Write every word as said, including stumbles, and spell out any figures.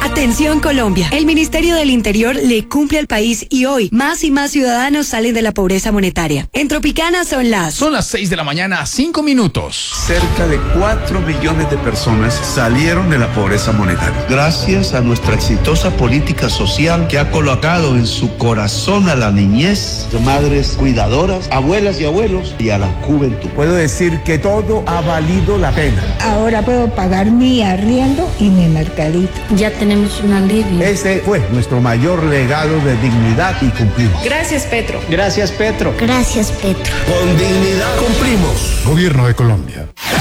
Atención Colombia, el Ministerio del Interior le cumple al país y hoy más y más ciudadanos salen de la pobreza monetaria. En Tropicana son las... Son las seis de la mañana, cinco minutos. Cerca de cuatro millones de personas salieron de la pobreza monetaria. Gracias a nuestra exitosa política social que ha colocado en su corazón a la niñez, de madres cuidadoras, abuelas y abuelos y a la juventud. Puedo decir que todo ha valido la pena. Ahora puedo pagar mi arriendo y mi mercadito. Ya tenemos un alivio. Ese fue nuestro mayor legado de dignidad y cumplimos. Gracias, Petro. Gracias, Petro. Gracias, Petro. Con dignidad cumplimos. Gobierno de Colombia.